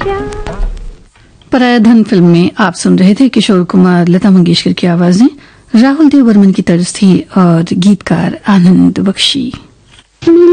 परायधन film में आप सुन रहे थे किशोर कुमार, लता मंगेशकर की आवाजें, राहुल देव बर्मन की तर्ज थी और गीतकार आनंद बख्शी।